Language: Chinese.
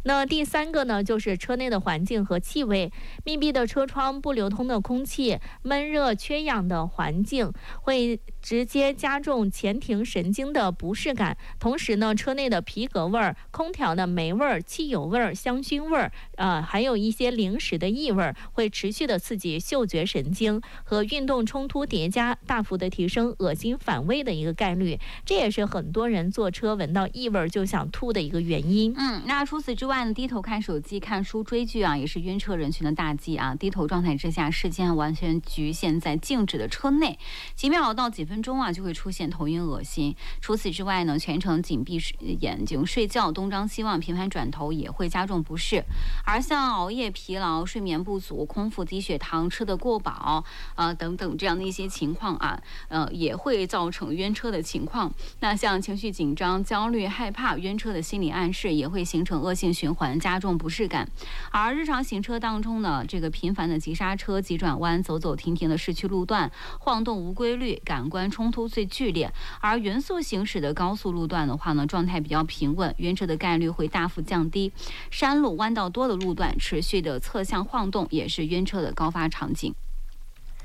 那第3个呢，就是车内的环境和气味，密闭的车窗、不流通的空气、闷热缺氧的环境会直接加重前庭神经的不适感。同时呢，车内的皮革味儿、空调的霉味儿、汽油味儿、香薰味儿，还有一些零食的异味，会持续的刺激嗅觉神经，和运动冲突叠加，大幅的提升恶心反胃的一个概率。这也是很多人坐车闻到异味就想吐的一个原因。 那除此之外呢，低头看手机、看书、追剧啊，也是晕车人群的大忌啊。低头状态之下，视线完全局限在静止的车内，几秒到几分钟啊，就会出现头晕恶心。除此之外呢，全程紧闭眼睛睡觉，东张西望，频繁转头也会加重不适。而像熬夜、疲劳、睡眠不足、空腹低血糖、吃得过饱等等这样的一些情况啊，也会造成晕车的情况。那像情绪紧张、焦虑、害怕、晕车的心理暗示，也会形成恶性循环，加重不适感。而日常行车当中呢，这个频繁的急刹车、急转弯、走走停停的市区路段，晃动无规律，感官冲突最剧烈。而匀速行驶的高速路段的话呢，状态比较平稳，晕车的概率会大幅降低。山路弯道多的路段，持续的侧向晃动也是晕车的高发场景。